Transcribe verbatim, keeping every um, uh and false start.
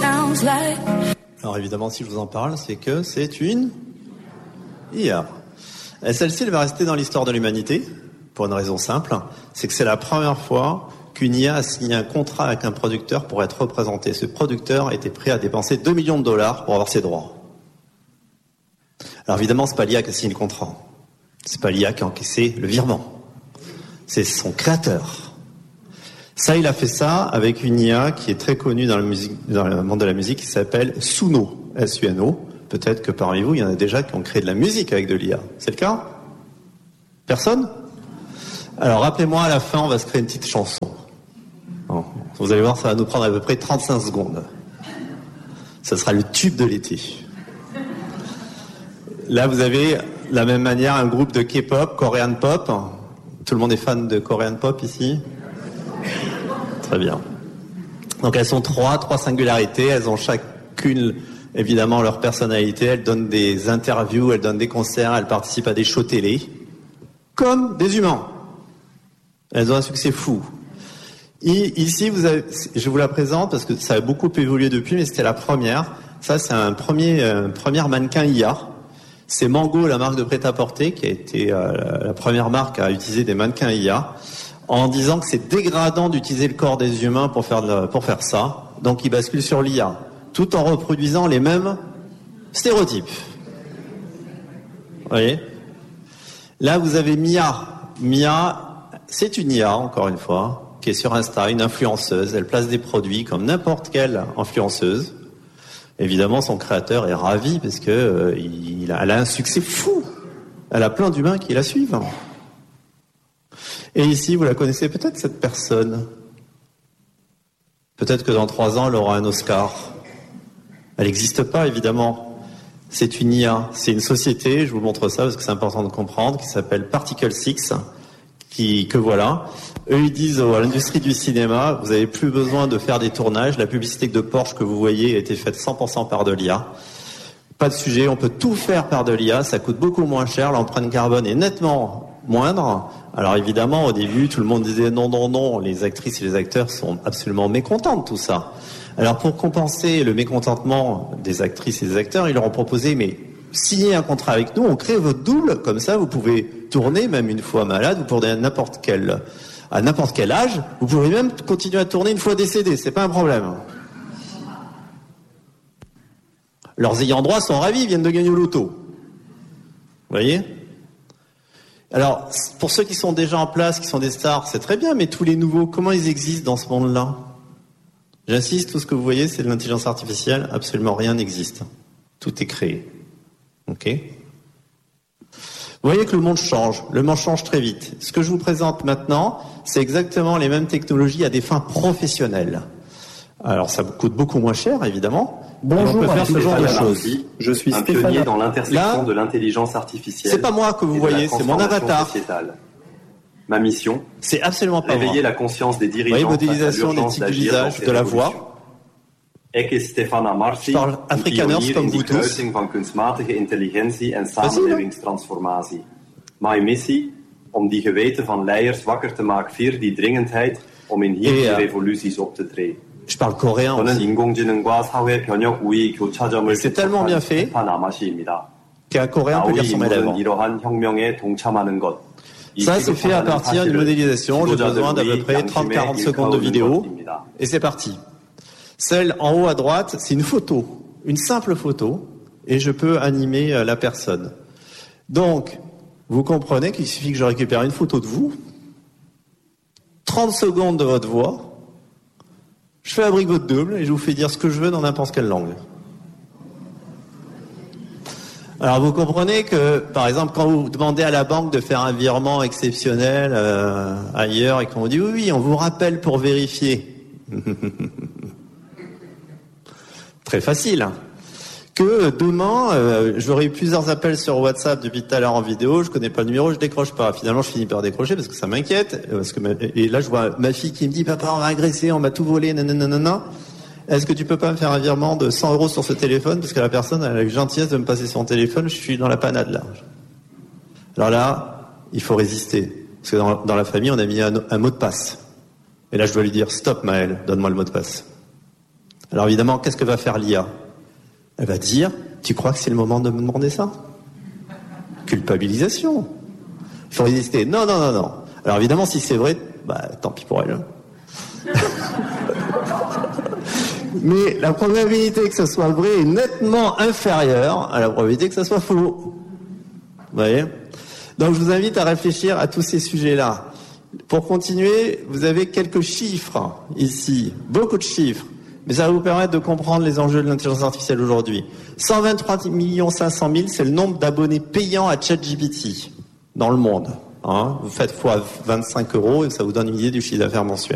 sounds like. Alors évidemment, si je vous en parle, c'est que c'est une I A. Et celle-ci, elle va rester dans l'histoire de l'humanité, pour une raison simple, c'est que c'est la première fois qu'une I A a signé un contrat avec un producteur pour être représenté. Ce producteur était prêt à dépenser deux millions de dollars pour avoir ses droits. Alors évidemment, c'est pas l'I A qui a signé le contrat. C'est pas l'I A qui a encaissé le virement. C'est son créateur. Ça, il a fait ça avec une I A qui est très connue dans, la musique, dans le monde de la musique, qui s'appelle Suno, S U N O. Peut-être que parmi vous, il y en a déjà qui ont créé de la musique avec de l'I A. C'est le cas? Personne? Alors rappelez-moi, à la fin, on va se créer une petite chanson. Bon, vous allez voir, ça va nous prendre à peu près trente-cinq secondes. Ça sera le tube de l'été. Là, vous avez, de la même manière, un groupe de K-pop, Korean Pop. Tout le monde est fan de Korean Pop ici? Très bien. Donc elles sont trois, trois singularités. Elles ont chacune, évidemment, leur personnalité. Elles donnent des interviews, elles donnent des concerts, elles participent à des shows télé. Comme des humains. Elles ont un succès fou. Et ici, vous avez, je vous la présente parce que ça a beaucoup évolué depuis, mais c'était la première. Ça, c'est un premier, euh, premier mannequin I A. C'est Mango, la marque de prêt-à-porter, qui a été euh, la première marque à utiliser des mannequins I A, en disant que c'est dégradant d'utiliser le corps des humains pour faire, de, pour faire ça. Donc, ils basculent sur l'I A, tout en reproduisant les mêmes stéréotypes. Vous voyez ? Là, vous avez Mia. Mia, c'est une I A, encore une fois, qui est sur Insta, une influenceuse. Elle place des produits comme n'importe quelle influenceuse. Évidemment, son créateur est ravi parce que euh, il a, elle a un succès fou. Elle a plein d'humains qui la suivent. Et ici, vous la connaissez peut-être, cette personne. Peut-être que dans trois ans, elle aura un Oscar. Elle n'existe pas, évidemment. C'est une I A, c'est une société, je vous montre ça parce que c'est important de comprendre, qui s'appelle Particle six, qui, que voilà. Eux, ils disent à l'industrie du cinéma, vous n'avez plus besoin de faire des tournages. La publicité de Porsche que vous voyez a été faite cent pour cent par de l'I A. Pas de sujet, on peut tout faire par de l'I A, ça coûte beaucoup moins cher, l'empreinte carbone est nettement moindre. Alors évidemment, au début, tout le monde disait non, non, non, les actrices et les acteurs sont absolument mécontents de tout ça. Alors pour compenser le mécontentement des actrices et des acteurs, ils leur ont proposé, mais signez un contrat avec nous, on crée votre double, comme ça vous pouvez tourner, même une fois malade, vous pourrez à n'importe quel, à n'importe quel âge, vous pouvez même continuer à tourner une fois décédé, c'est pas un problème. Leurs ayants droit sont ravis, ils viennent de gagner au loto. Vous voyez ? Alors, pour ceux qui sont déjà en place, qui sont des stars, c'est très bien, mais tous les nouveaux, comment ils existent dans ce monde-là ? J'insiste, tout ce que vous voyez, c'est de l'intelligence artificielle, absolument rien n'existe. Tout est créé. Ok ? Vous voyez que le monde change, le monde change très vite. Ce que je vous présente maintenant, c'est exactement les mêmes technologies à des fins professionnelles. Alors, ça coûte beaucoup moins cher, évidemment. Bonjour, on peut faire ce genre de choses. Je suis un pionnier dans l'intersection de l'intelligence artificielle. C'est pas moi que vous voyez, c'est mon avatar. Sociétale. Ma mission, c'est absolument pas réveiller moi. la conscience des dirigeants. Vous voyez, modélisation des types d'usage, de la voix. Je parle afrikaners comme vous tous. van kunstmatige intelligentie en samenlevingstransformatie. Mijn missie, om die geweten van leiders wakker te maken voor die dringendheid om in hier die revoluties op te treden. Je parle coréen aussi. C'est tellement bien fait qu'un coréen peut lire son mail avant. Ça, c'est fait à partir d'une modélisation. J'ai besoin d'à peu près trente à quarante secondes de vidéo. Et c'est parti. Celle en haut à droite, c'est une photo. Une simple photo. Et je peux animer la personne. Donc, vous comprenez qu'il suffit que je récupère une photo de vous, trente secondes de votre voix, je fabrique votre double et je vous fais dire ce que je veux dans n'importe quelle langue. Alors vous comprenez que, par exemple, quand vous demandez à la banque de faire un virement exceptionnel euh, ailleurs et qu'on vous dit oui, oui, on vous rappelle pour vérifier. Très facile. Que demain, euh, j'aurai eu plusieurs appels sur WhatsApp depuis tout à l'heure en vidéo, je connais pas le numéro, je décroche pas. Finalement, je finis par décrocher parce que ça m'inquiète. Parce que ma, et là, je vois ma fille qui me dit, papa, on m'a agressé, on m'a tout volé, nanana. Est-ce que tu peux pas me faire un virement de cent euros sur ce téléphone parce que la personne a la gentillesse de me passer son téléphone, je suis dans la panade là. Alors là, il faut résister. Parce que dans, dans la famille, on a mis un, un mot de passe. Et là, je dois lui dire, stop Maël, donne-moi le mot de passe. Alors évidemment, qu'est-ce que va faire l'I A? Elle va dire, tu crois que c'est le moment de me demander ça? Culpabilisation. Il faut résister. Non, non, non, non. Alors évidemment, si c'est vrai, bah tant pis pour elle. Mais la probabilité que ce soit vrai est nettement inférieure à la probabilité que ce soit faux. Vous voyez? Donc je vous invite à réfléchir à tous ces sujets-là. Pour continuer, vous avez quelques chiffres ici, beaucoup de chiffres, mais ça va vous permettre de comprendre les enjeux de l'intelligence artificielle aujourd'hui. cent vingt-trois millions cinq cent mille, c'est le nombre d'abonnés payants à ChatGPT dans le monde. Hein, vous faites fois vingt-cinq euros et ça vous donne une idée du chiffre d'affaires mensuel.